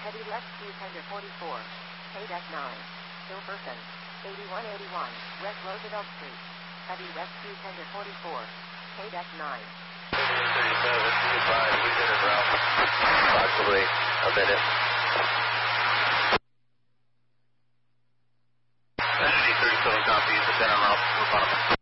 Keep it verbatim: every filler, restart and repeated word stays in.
Heavy left two tender forty-four. K nine. Hilferson. eighty-one eighty-one. West Roosevelt Street. Heavy west two tender forty-four. K nine. thirty-seven. Goodbye. We did it, Ralph. Possibly a minute. Energy thirty-seven copies. It's down, Ralph. No problem.